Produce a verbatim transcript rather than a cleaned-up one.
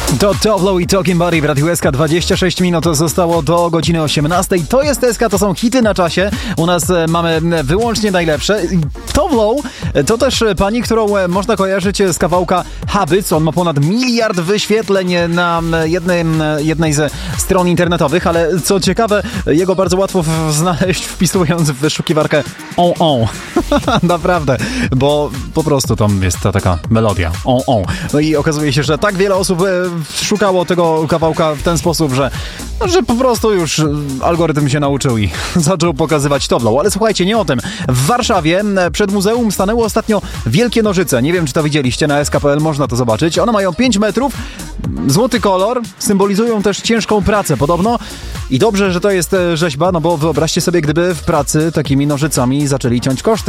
To Toblo i Talking Body w Radiu S K. dwadzieścia sześć minut zostało do godziny osiemnastej. To jest S K, to są hity na czasie. U nas mamy wyłącznie najlepsze. Toblo to też pani, którą można kojarzyć z kawałka Habits. On ma ponad miliard wyświetleń na jednej, jednej ze stron internetowych, ale co ciekawe, jego bardzo łatwo znaleźć wpisując w wyszukiwarkę on on. Naprawdę, bo po prostu tam jest ta taka melodia on on. No i okazuje się, że tak wiele osób szukało tego kawałka w ten sposób, że, że po prostu już algorytm się nauczył i zaczął pokazywać Toblo. Ale słuchajcie, nie o tym. W Warszawie przed muzeum stanęły ostatnio wielkie nożyce. Nie wiem, czy to widzieliście, na S K kropka P L można to zobaczyć. One mają pięć metrów, złoty kolor, symbolizują też ciężką pracę podobno. I dobrze, że to jest rzeźba, no bo wyobraźcie sobie, gdyby w pracy takimi nożycami zaczęli ciąć koszty.